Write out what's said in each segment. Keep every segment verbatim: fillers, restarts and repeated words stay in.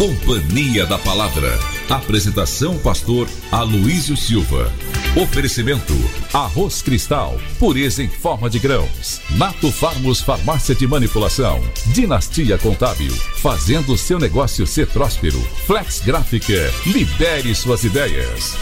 Companhia da Palavra. Apresentação pastor Aloísio Silva. Oferecimento Arroz Cristal, pureza em forma de grãos. Nato Farmos Farmácia de Manipulação. Dinastia Contábil, fazendo seu negócio ser próspero. Flex Gráfica, libere suas ideias.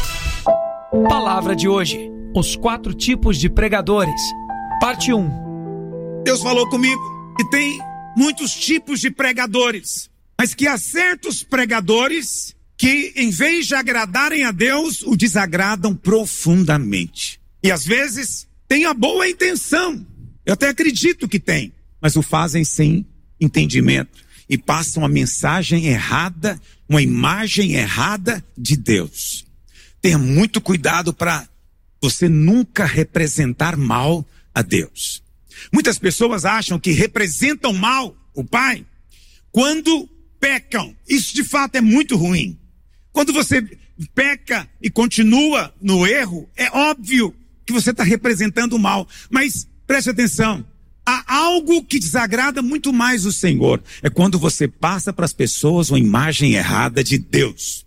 Palavra de hoje: os quatro tipos de pregadores. Parte um. Deus falou comigo que tem muitos tipos de pregadores, mas que há certos pregadores que, em vez de agradarem a Deus, o desagradam profundamente. E às vezes tem a boa intenção, eu até acredito que tem, mas o fazem sem entendimento e passam a mensagem errada, uma imagem errada de Deus. Tenha muito cuidado para você nunca representar mal a Deus. Muitas pessoas acham que representam mal o Pai quando pecam. Isso de fato é muito ruim. Quando você peca e continua no erro, é óbvio que você está representando o mal. Mas preste atenção, há algo que desagrada muito mais o Senhor. É quando você passa para as pessoas uma imagem errada de Deus.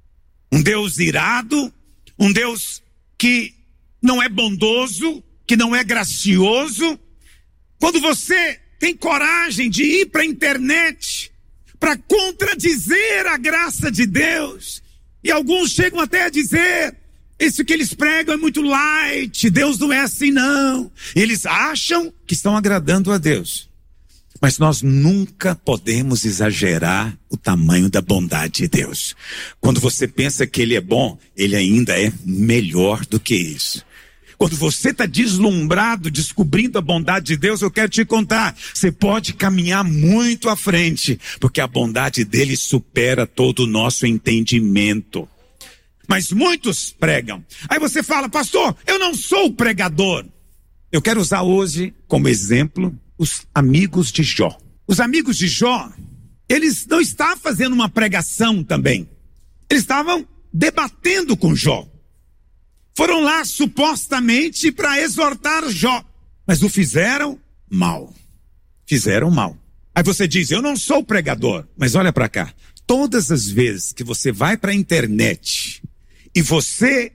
Um Deus irado, um Deus que não é bondoso, que não é gracioso. Quando você tem coragem de ir para a internet para contradizer a graça de Deus, e alguns chegam até a dizer, isso que eles pregam é muito light, Deus não é assim não. Eles acham que estão agradando a Deus. Mas nós nunca podemos exagerar o tamanho da bondade de Deus. Quando você pensa que Ele é bom, Ele ainda é melhor do que isso. Quando você está deslumbrado, descobrindo a bondade de Deus, eu quero te contar, você pode caminhar muito à frente, porque a bondade dele supera todo o nosso entendimento. Mas muitos pregam. Aí você fala, pastor, eu não sou pregador. Eu quero usar hoje como exemplo os amigos de Jó. Os amigos de Jó, eles não estavam fazendo uma pregação também. Eles estavam debatendo com Jó. Foram lá supostamente para exortar Jó, mas o fizeram mal. Fizeram mal. Aí você diz, eu não sou pregador, mas olha para cá. Todas as vezes que você vai para a internet e você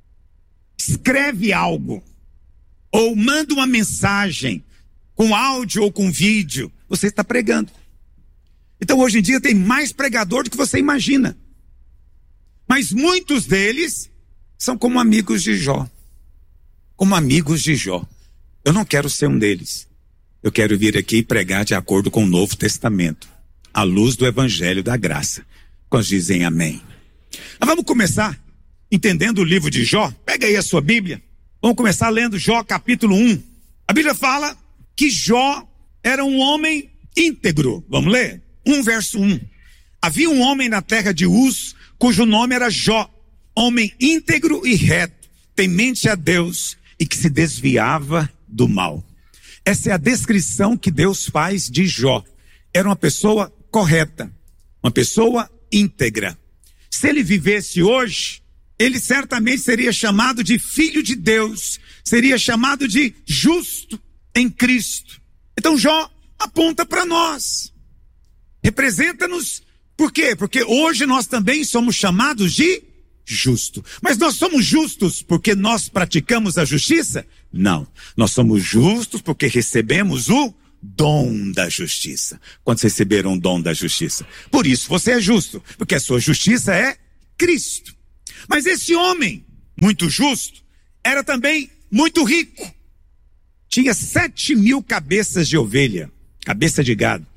escreve algo, ou manda uma mensagem com áudio ou com vídeo, você está pregando. Então hoje em dia tem mais pregador do que você imagina. Mas muitos deles são como amigos de Jó. Como amigos de Jó. Eu não quero ser um deles. Eu quero vir aqui e pregar de acordo com o Novo Testamento, à luz do Evangelho da Graça. Quando dizem amém. Mas vamos começar entendendo o livro de Jó. Pega aí a sua Bíblia. Vamos começar lendo Jó capítulo um. A Bíblia fala que Jó era um homem íntegro. Vamos ler? um verso um. Havia um homem na terra de Uz, cujo nome era Jó. Homem íntegro e reto, temente a Deus e que se desviava do mal. Essa é a descrição que Deus faz de Jó. Era uma pessoa correta, uma pessoa íntegra. Se ele vivesse hoje, ele certamente seria chamado de filho de Deus, seria chamado de justo em Cristo. Então Jó aponta para nós, representa-nos. Por quê? Porque hoje nós também somos chamados de justo. Mas nós somos justos porque nós praticamos a justiça? Não. Nós somos justos porque recebemos o dom da justiça. Quando receberam o dom da justiça? Por isso você é justo, porque a sua justiça é Cristo. Mas esse homem, muito justo, era também muito rico. Tinha sete mil cabeças de ovelha, cabeça de gado.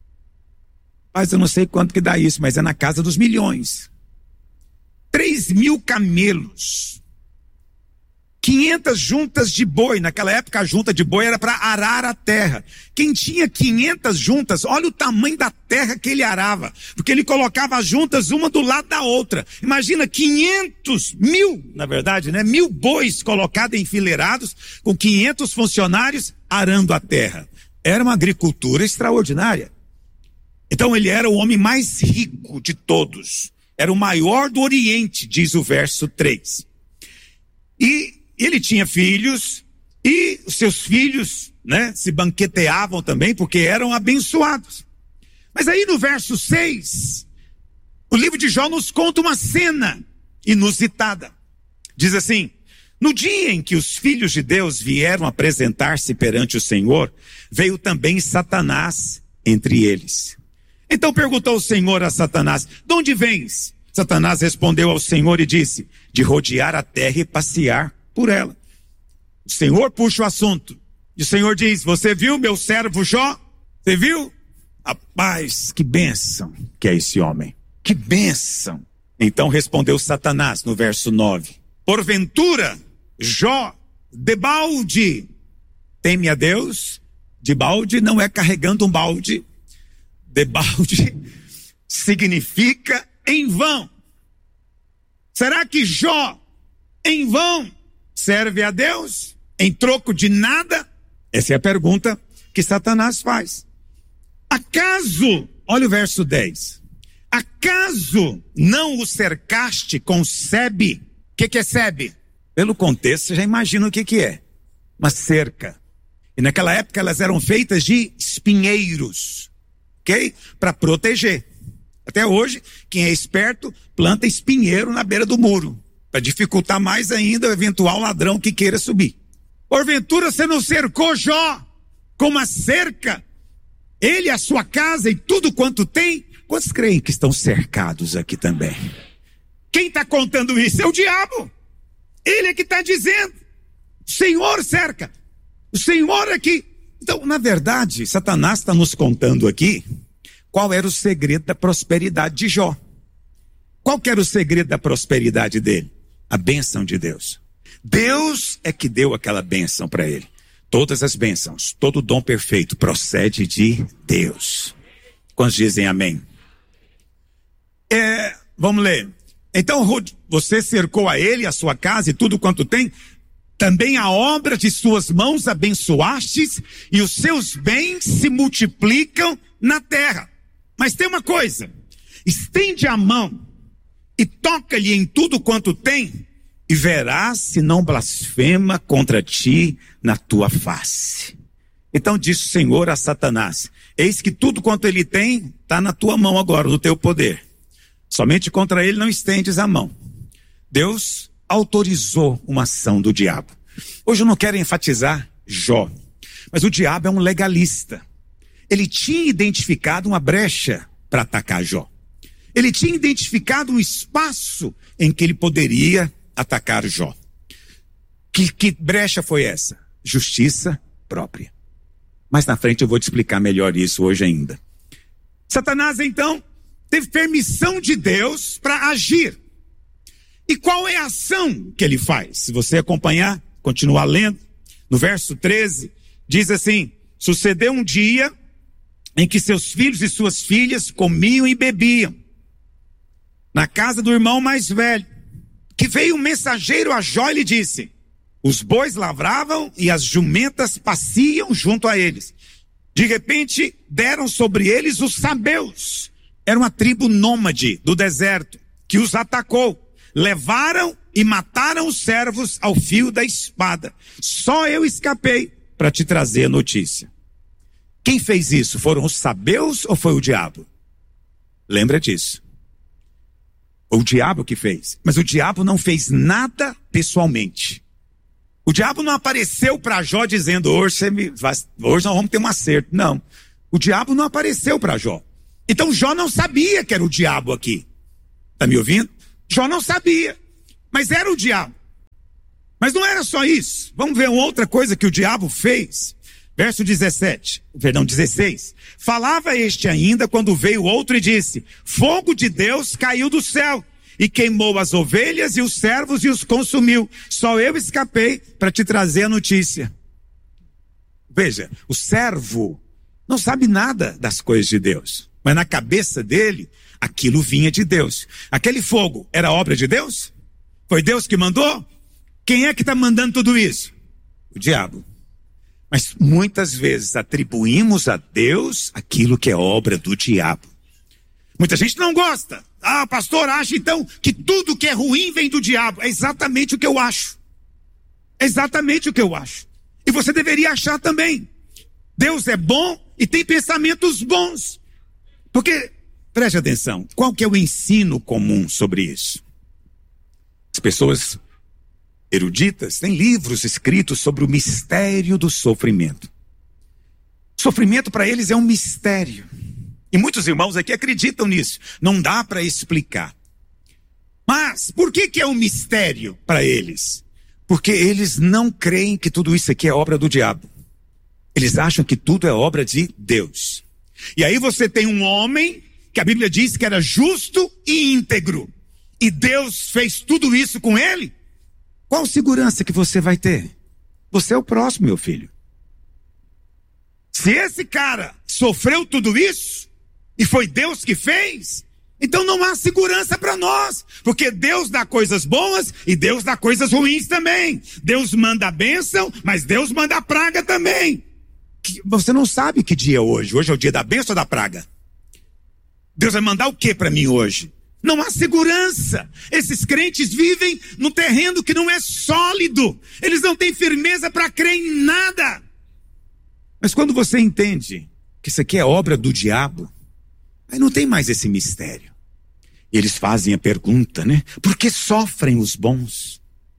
Mas eu não sei quanto que dá isso, mas é na casa dos milhões. Três mil camelos, quinhentas juntas de boi. Naquela época a junta de boi era para arar a terra. Quem tinha quinhentas juntas, olha o tamanho da terra que ele arava, porque ele colocava as juntas uma do lado da outra. Imagina quinhentos, mil, na verdade, né? Mil bois colocados enfileirados com quinhentos funcionários arando a terra. Era uma agricultura extraordinária. Então ele era o homem mais rico de todos. Era o maior do Oriente, diz o verso três. E ele tinha filhos, e os seus filhos, né, se banqueteavam também, porque eram abençoados. Mas aí no verso seis, O livro de Jó nos conta uma cena inusitada. Diz assim: no dia em que os filhos de Deus vieram apresentar-se perante o Senhor, veio também Satanás entre eles. Então perguntou o Senhor a Satanás: de onde vens? Satanás respondeu ao Senhor e disse: de rodear a terra e passear por ela. O Senhor puxa o assunto. E o Senhor diz: você viu meu servo Jó? Você viu? Rapaz, que bênção que é esse homem. Que bênção. Então respondeu Satanás no verso nove: porventura, Jó, debalde, teme a Deus? Debalde não é carregando um balde. Debalde significa em vão. Será que Jó, em vão, serve a Deus? Em troco de nada? Essa é a pergunta que Satanás faz. Acaso, olha o verso dez. Acaso não o cercaste com sebe? O que, que é sebe? Pelo contexto, você já imagina o que, que é. Uma cerca. E naquela época elas eram feitas de espinheiros. Ok? Para proteger. Até hoje, quem é esperto, planta espinheiro na beira do muro. Para dificultar mais ainda o eventual ladrão que queira subir. Porventura você não cercou Jó com uma cerca? Ele, a sua casa e tudo quanto tem? Quantos creem que estão cercados aqui também? Quem está contando isso é o diabo. Ele é que está dizendo. O Senhor cerca. O Senhor aqui. Então, na verdade, Satanás está nos contando aqui qual era o segredo da prosperidade de Jó. Qual que era o segredo da prosperidade dele? A bênção de Deus. Deus é que deu aquela bênção para ele. Todas as bênçãos, todo dom perfeito procede de Deus. Quantos dizem amém? É, vamos ler. Então você cercou a ele, a sua casa e tudo quanto tem. Também a obra de suas mãos abençoastes e os seus bens se multiplicam na terra. Mas tem uma coisa. Estende a mão e toca-lhe em tudo quanto tem, e verás se não blasfema contra ti na tua face. Então disse o Senhor a Satanás: eis que tudo quanto ele tem está na tua mão agora, no teu poder. Somente contra ele não estendes a mão. Deus autorizou uma ação do diabo. Hoje eu não quero enfatizar Jó, mas o diabo é um legalista. Ele tinha identificado uma brecha para atacar Jó. Ele tinha identificado um espaço em que ele poderia atacar Jó. Que, que brecha foi essa? Justiça própria. Mais na frente eu vou te explicar melhor isso hoje ainda. Satanás então teve permissão de Deus para agir. E qual é a ação que ele faz? Se você acompanhar, continuar lendo, no verso treze, diz assim: sucedeu um dia em que seus filhos e suas filhas comiam e bebiam na casa do irmão mais velho, que veio um mensageiro a Jó e lhe disse: os bois lavravam e as jumentas pasciam junto a eles. De repente deram sobre eles os sabeus. Era uma tribo nômade do deserto que os atacou. Levaram e mataram os servos ao fio da espada. Só eu escapei para te trazer a notícia. Quem fez isso? Foram os sabeus ou foi o diabo? Lembra disso. O diabo que fez. Mas o diabo não fez nada pessoalmente. O diabo não apareceu para Jó dizendo: hoje, você me vai, hoje nós vamos ter um acerto. Não. O diabo não apareceu para Jó. Então Jó não sabia que era o diabo aqui. Está me ouvindo? Jó não sabia. Mas era o diabo. Mas não era só isso. Vamos ver uma outra coisa que o diabo fez. Verso dezessete, perdão, dezesseis. Falava este ainda quando veio outro e disse: fogo de Deus caiu do céu e queimou as ovelhas e os servos e os consumiu. Só eu escapei para te trazer a notícia. Veja, o servo não sabe nada das coisas de Deus, mas na cabeça dele, aquilo vinha de Deus. Aquele fogo era obra de Deus? Foi Deus que mandou? Quem é que está mandando tudo isso? O diabo. Mas muitas vezes atribuímos a Deus aquilo que é obra do diabo. Muita gente não gosta. Ah, pastor, acha então que tudo que é ruim vem do diabo. É exatamente o que eu acho. É exatamente o que eu acho. E você deveria achar também. Deus é bom e tem pensamentos bons. Porque preste atenção, qual que é o ensino comum sobre isso? As pessoas eruditas têm livros escritos sobre o mistério do sofrimento. Sofrimento para eles é um mistério. E muitos irmãos aqui acreditam nisso. Não dá para explicar. Mas por que que é um mistério para eles? Porque eles não creem que tudo isso aqui é obra do diabo. Eles acham que tudo é obra de Deus. E aí você tem um homem que a Bíblia diz que era justo e íntegro. E Deus fez tudo isso com ele. Qual segurança que você vai ter? Você é o próximo, meu filho. Se esse cara sofreu tudo isso, e foi Deus que fez, então não há segurança para nós, porque Deus dá coisas boas e Deus dá coisas ruins também. Deus manda a bênção, mas Deus manda a praga também. Você não sabe que dia é hoje. Hoje é o dia da bênção ou da praga? Deus vai mandar o que para mim hoje? Não há segurança. Esses crentes vivem num terreno que não é sólido. Eles não têm firmeza para crer em nada. Mas quando você entende que isso aqui é obra do diabo, aí não tem mais esse mistério. E eles fazem a pergunta, né? Por que sofrem os bons?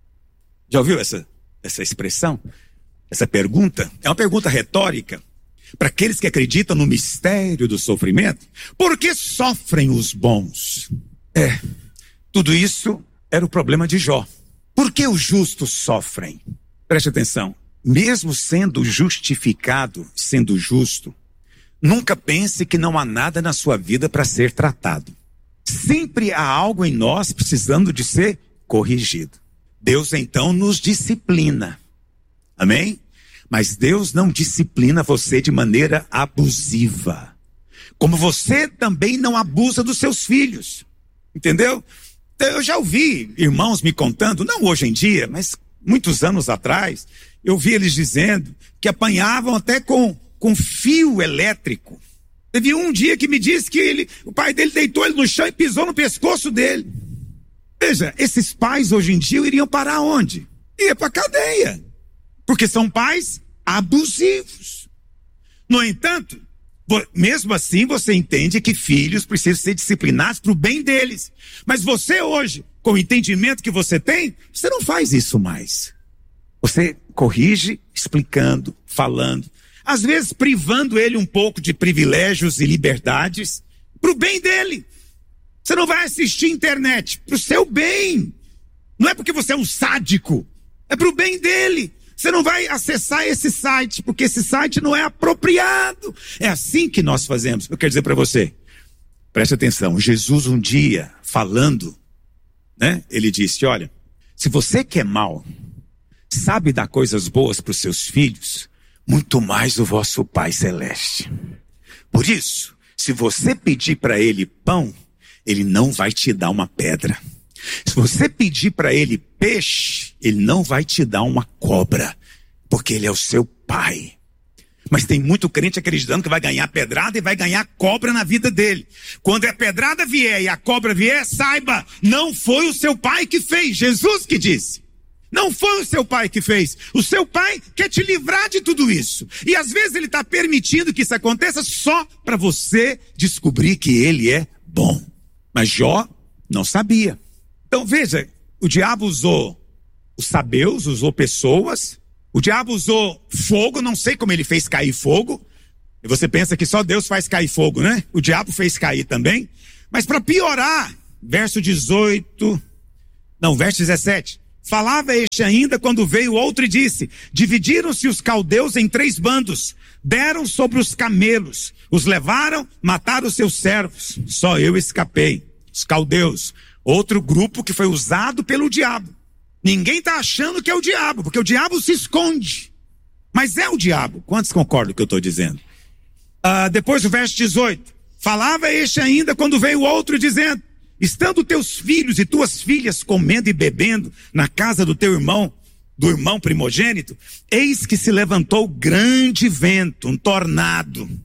Já ouviu essa, essa expressão? Essa pergunta? É uma pergunta retórica para aqueles que acreditam no mistério do sofrimento. Por que sofrem os bons? É, tudo isso era o problema de Jó. Por que os justos sofrem? Preste atenção. Mesmo sendo justificado, sendo justo, nunca pense que não há nada na sua vida para ser tratado. Sempre há algo em nós precisando de ser corrigido. Deus então nos disciplina. Amém? Mas Deus não disciplina você de maneira abusiva. Como você também não abusa dos seus filhos. Entendeu? Eu já ouvi irmãos me contando, não hoje em dia, mas muitos anos atrás, eu vi eles dizendo que apanhavam até com, com fio elétrico. Teve um dia que me disse que ele, o pai dele deitou ele no chão e pisou no pescoço dele. Veja, esses pais hoje em dia iriam parar onde? Ia para a cadeia. Porque são pais abusivos. No entanto, mesmo assim você entende que filhos precisam ser disciplinados para o bem deles. Mas você hoje, com o entendimento que você tem, você não faz isso mais. Você corrige explicando, falando, às vezes privando ele um pouco de privilégios e liberdades para o bem dele. Você não vai assistir internet para o seu bem. Não é porque você é um sádico, é para o bem dele. Você não vai acessar esse site, porque esse site não é apropriado. É assim que nós fazemos. Eu quero dizer para você, preste atenção, Jesus um dia falando, né? Ele disse, olha, se você que é mau, sabe dar coisas boas para os seus filhos, muito mais o vosso Pai Celeste. Por isso, se você pedir para ele pão, ele não vai te dar uma pedra. Se você pedir para ele peixe, ele não vai te dar uma cobra, porque ele é o seu pai. Mas tem muito crente acreditando que vai ganhar pedrada e vai ganhar cobra na vida dele. Quando a pedrada vier e a cobra vier, saiba, não foi o seu pai que fez, Jesus que disse. Não foi o seu pai que fez. O seu pai quer te livrar de tudo isso. E às vezes ele está permitindo que isso aconteça só para você descobrir que ele é bom. Mas Jó não sabia. Então veja, o diabo usou os sabeus, usou pessoas. O diabo usou fogo, não sei como ele fez cair fogo. E você pensa que só Deus faz cair fogo, né? O diabo fez cair também. Mas para piorar, verso dezoito, não, verso dezessete. Falava este ainda quando veio outro e disse, dividiram-se os caldeus em três bandos, deram sobre os camelos, os levaram, mataram os seus servos, só eu escapei. Os caldeus, outro grupo que foi usado pelo diabo. Ninguém está achando que é o diabo, porque o diabo se esconde. Mas é o diabo. Quantos concordam com o que eu estou dizendo? Ah, depois do verso dezoito. Falava este ainda quando veio outro dizendo, estando teus filhos e tuas filhas comendo e bebendo na casa do teu irmão, do irmão primogênito, eis que se levantou grande vento, um tornado,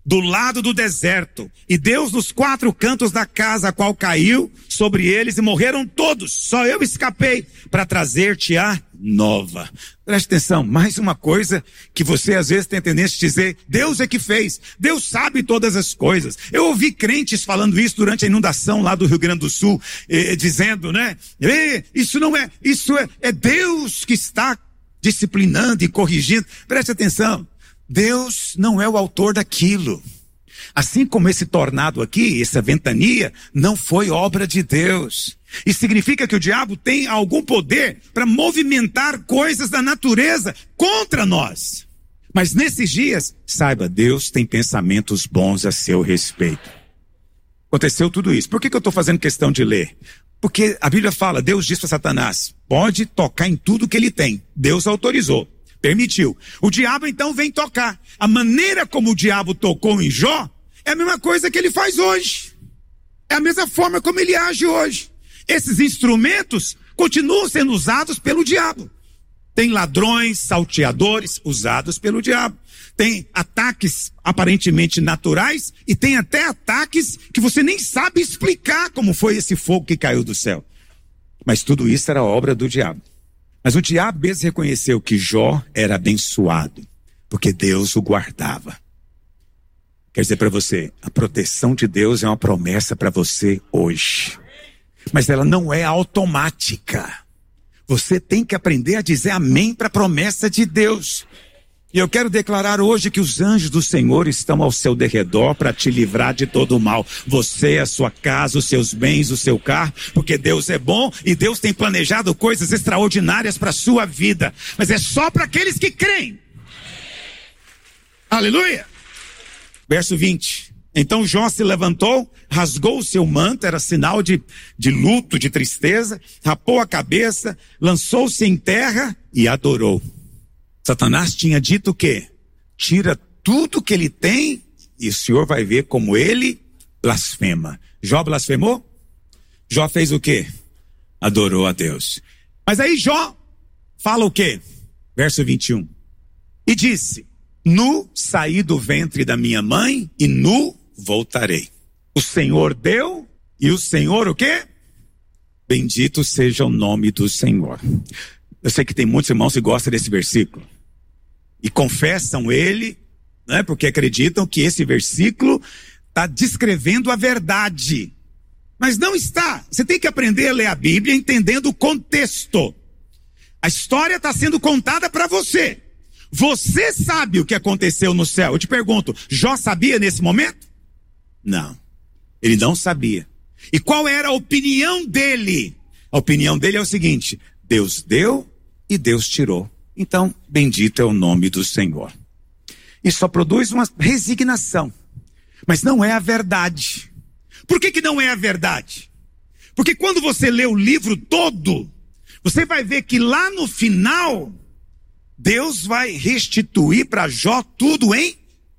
do lado do deserto, e Deus nos quatro cantos da casa, a qual caiu sobre eles e morreram todos. Só eu escapei para trazer-te a nova. Preste atenção, mais uma coisa que você às vezes tem tendência de dizer: Deus é que fez, Deus sabe todas as coisas. Eu ouvi crentes falando isso durante a inundação lá do Rio Grande do Sul, eh, dizendo, né, eh, isso não é, isso é, é Deus que está disciplinando e corrigindo. Preste atenção, Deus não é o autor daquilo. Assim como esse tornado aqui, essa ventania, não foi obra de Deus. Isso significa que o diabo tem algum poder para movimentar coisas da natureza contra nós. Mas nesses dias, saiba, Deus tem pensamentos bons a seu respeito. Aconteceu tudo isso. Por que que eu estou fazendo questão de ler? Porque a Bíblia fala, Deus diz para Satanás, pode tocar em tudo que ele tem. Deus autorizou, permitiu. O diabo então vem tocar. A maneira como o diabo tocou em Jó é a mesma coisa que ele faz hoje. É a mesma forma como ele age hoje. Esses instrumentos continuam sendo usados pelo diabo. Tem ladrões, salteadores usados pelo diabo. Tem ataques aparentemente naturais e tem até ataques que você nem sabe explicar como foi esse fogo que caiu do céu. Mas tudo isso era obra do diabo. Mas o diabo mesmo reconheceu que Jó era abençoado, porque Deus o guardava. Quer dizer para você, a proteção de Deus é uma promessa para você hoje. Mas ela não é automática. Você tem que aprender a dizer amém para a promessa de Deus. E eu quero declarar hoje que os anjos do Senhor estão ao seu derredor para te livrar de todo o mal. Você, a sua casa, os seus bens, o seu carro, porque Deus é bom e Deus tem planejado coisas extraordinárias para a sua vida. Mas é só para aqueles que creem. Aleluia! Verso vinte. Então Jó se levantou, rasgou o seu manto, era sinal de, de luto, de tristeza, rapou a cabeça, lançou-se em terra e adorou. Satanás tinha dito o quê? Tira tudo que ele tem e o Senhor vai ver como ele blasfema. Jó blasfemou? Jó fez o quê? Adorou a Deus. Mas aí Jó fala o quê? Verso vinte e um. E disse, nu saí do ventre da minha mãe e nu voltarei. O Senhor deu e o Senhor o quê? Bendito seja o nome do Senhor. Eu sei que tem muitos irmãos que gostam desse versículo e confessam ele, né, porque acreditam que esse versículo está descrevendo a verdade. Mas não está. Você tem que aprender a ler a Bíblia entendendo o contexto. A história está sendo contada para você. Você sabe o que aconteceu no céu. Eu te pergunto, Jó sabia nesse momento? Não, ele não sabia. E qual era a opinião dele? A opinião dele é o seguinte: Deus deu e Deus tirou. Então, bendito é o nome do Senhor. Isso só produz uma resignação. Mas não é a verdade. Por que que não é a verdade? Porque quando você lê o livro todo, você vai ver que lá no final, Deus vai restituir para Jó tudo em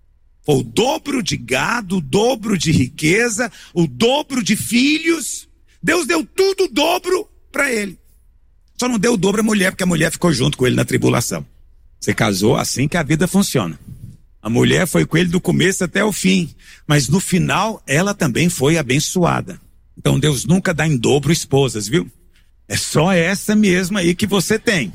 o dobro de gado, o dobro de riqueza, o dobro de filhos. Deus deu tudo o dobro para ele. Só não deu o dobro à mulher, porque a mulher ficou junto com ele na tribulação. Você casou assim que a vida funciona. A mulher foi com ele do começo até o fim, mas no final ela também foi abençoada. Então Deus nunca dá em dobro esposas, viu? É só essa mesma aí que você tem.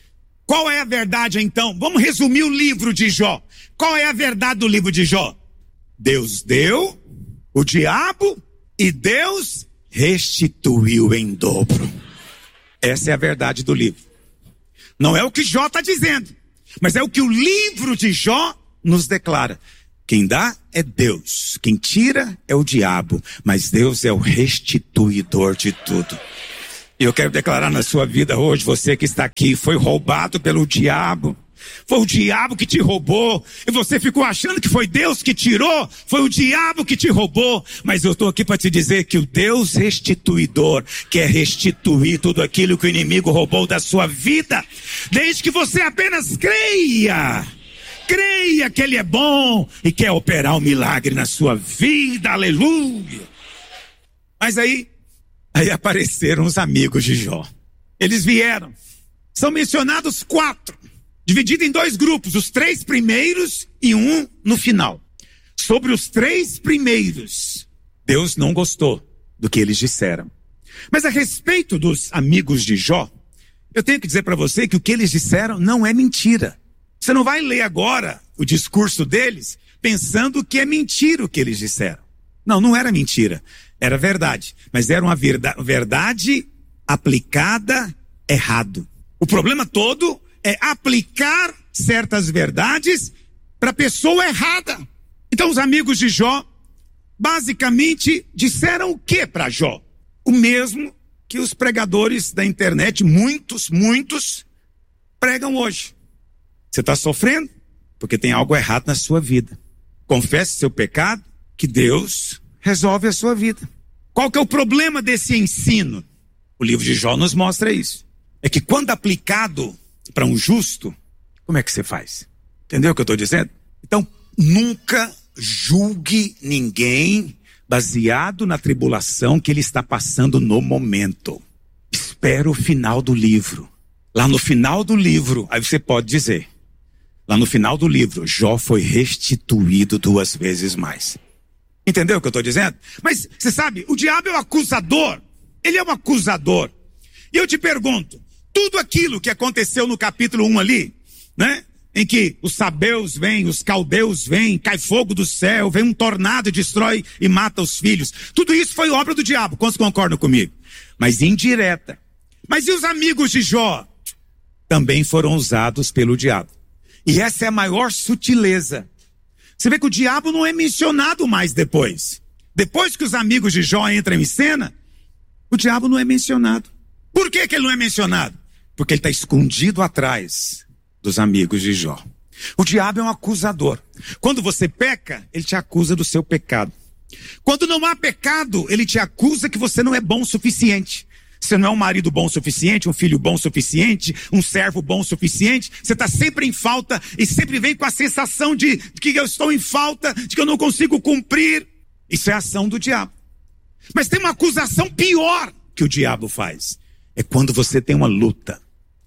Qual é a verdade então? Vamos resumir o livro de Jó. Qual é a verdade do livro de Jó? Deus deu, o diabo e Deus restituiu em dobro. Essa é a verdade do livro. Não é o que Jó está dizendo, mas é o que o livro de Jó nos declara. Quem dá é Deus, quem tira é o diabo, mas Deus é o restituidor de tudo. E eu quero declarar na sua vida hoje, você que está aqui, foi roubado pelo diabo. Foi o diabo que te roubou, e você ficou achando que foi Deus que tirou, foi o diabo que te roubou, mas eu estou aqui para te dizer que o Deus restituidor quer restituir tudo aquilo que o inimigo roubou da sua vida, desde que você apenas creia, creia que Ele é bom e quer operar um milagre na sua vida, aleluia. Mas aí, aí apareceram os amigos de Jó, eles vieram, são mencionados quatro, dividido em dois grupos, os três primeiros e um no final. Sobre os três primeiros, Deus não gostou do que eles disseram. Mas a respeito dos amigos de Jó, eu tenho que dizer para você que o que eles disseram não é mentira. Você não vai ler agora o discurso deles pensando que é mentira o que eles disseram. Não, não era mentira. Era verdade. Mas era uma verdade aplicada errado. O problema todo é aplicar certas verdades para a pessoa errada. Então os amigos de Jó basicamente disseram o que para Jó? O mesmo que os pregadores da internet, muitos, muitos, pregam hoje. Você está sofrendo? Porque tem algo errado na sua vida. Confesse seu pecado, que Deus resolve a sua vida. Qual que é o problema desse ensino? O livro de Jó nos mostra isso. É que quando aplicado para um justo, como é que você faz? Entendeu o que eu estou dizendo? Então, nunca julgue ninguém baseado na tribulação que ele está passando no momento. Espera o final do livro. Lá no final do livro, aí você pode dizer, lá no final do livro, Jó foi restituído duas vezes mais. Entendeu o que eu estou dizendo? Mas, você sabe, o diabo é o acusador. Ele é o acusador. E eu te pergunto, tudo aquilo que aconteceu no capítulo um ali, né? Em que os sabeus vêm, os caldeus vêm, cai fogo do céu, vem um tornado e destrói e mata os filhos. Tudo isso foi obra do diabo, quantos concordam comigo? Mas indireta. Mas e os amigos de Jó? Também foram usados pelo diabo. E essa é a maior sutileza. Você vê que o diabo não é mencionado mais depois. Depois que os amigos de Jó entram em cena, o diabo não é mencionado. Por que que ele não é mencionado? Porque ele está escondido atrás dos amigos de Jó. O diabo é um acusador. Quando você peca, ele te acusa do seu pecado. Quando não há pecado, ele te acusa que você não é bom o suficiente. Você não é um marido bom o suficiente, um filho bom o suficiente, um servo bom o suficiente. Você está sempre em falta e sempre vem com a sensação de, de que eu estou em falta, de que eu não consigo cumprir. Isso é a ação do diabo. Mas tem uma acusação pior que o diabo faz. É quando você tem uma luta.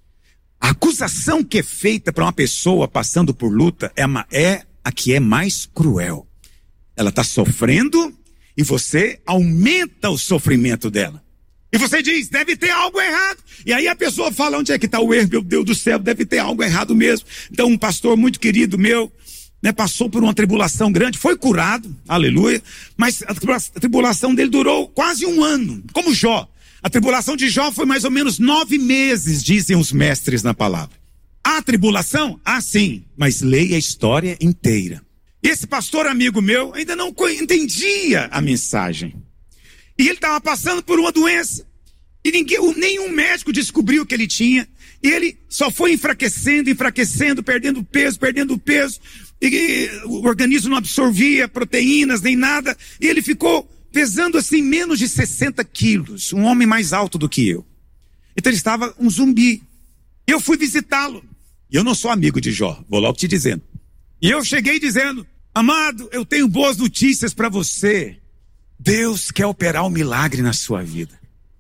A acusação que é feita para uma pessoa passando por luta é, uma, é a que é mais cruel. Ela está sofrendo e você aumenta o sofrimento dela. E você diz, deve ter algo errado. E aí a pessoa fala, onde é que está o erro? Meu Deus do céu, deve ter algo errado mesmo. Então um pastor muito querido meu, né, passou por uma tribulação grande, foi curado, aleluia. Mas a tribulação dele durou quase um ano, como Jó. A tribulação de Jó foi mais ou menos nove meses, dizem os mestres na palavra. A tribulação? Ah, sim, mas leia a história inteira. E esse pastor amigo meu ainda não entendia a mensagem. E ele estava passando por uma doença. E ninguém, nenhum médico descobriu o que ele tinha. E ele só foi enfraquecendo, enfraquecendo, perdendo peso, perdendo peso. E, e o organismo não absorvia proteínas nem nada. E ele ficou pesando assim menos de sessenta quilos. Um homem mais alto do que eu. Então ele estava um zumbi. E eu fui visitá-lo. E eu não sou amigo de Jó, vou logo te dizendo. E eu cheguei dizendo, amado, eu tenho boas notícias para você. Deus quer operar um milagre na sua vida.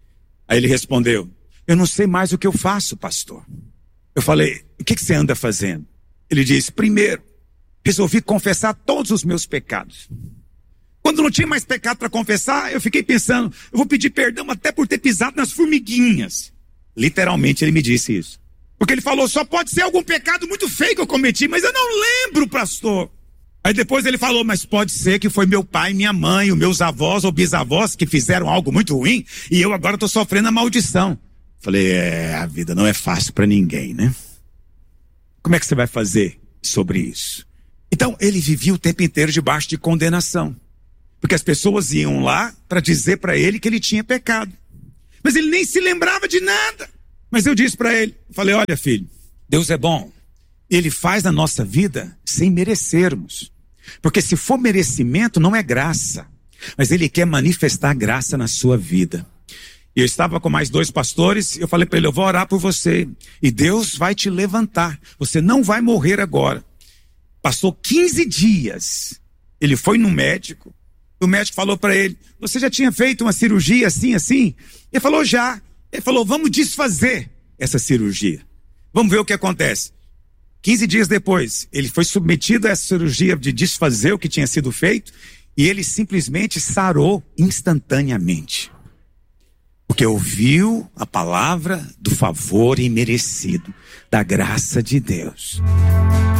Aí ele respondeu, eu não sei mais o que eu faço, pastor. Eu falei, o que, que você anda fazendo? Ele disse, primeiro, resolvi confessar todos os meus pecados. Quando não tinha mais pecado para confessar, eu fiquei pensando, eu vou pedir perdão até por ter pisado nas formiguinhas. Literalmente ele me disse isso. Porque ele falou, só pode ser algum pecado muito feio que eu cometi, mas eu não lembro, pastor. Aí depois ele falou, mas pode ser que foi meu pai, minha mãe, os meus avós ou bisavós que fizeram algo muito ruim e eu agora estou sofrendo a maldição. Falei, é, a vida não é fácil para ninguém, né? Como é que você vai fazer sobre isso? Então ele vivia o tempo inteiro debaixo de condenação. Porque as pessoas iam lá para dizer para ele que ele tinha pecado. Mas ele nem se lembrava de nada. Mas eu disse para ele, falei, olha filho, Deus é bom. Ele faz na nossa vida sem merecermos. Porque se for merecimento, não é graça. Mas ele quer manifestar graça na sua vida. E eu estava com mais dois pastores, eu falei para ele, eu vou orar por você. E Deus vai te levantar. Você não vai morrer agora. Passou quinze dias. Ele foi no médico. O médico falou para ele, você já tinha feito uma cirurgia assim, assim? Ele falou, já. Ele falou, vamos desfazer essa cirurgia. Vamos ver o que acontece. quinze dias depois, ele foi submetido a essa cirurgia de desfazer o que tinha sido feito, e ele simplesmente sarou instantaneamente. Porque ouviu a palavra do favor imerecido, da graça de Deus.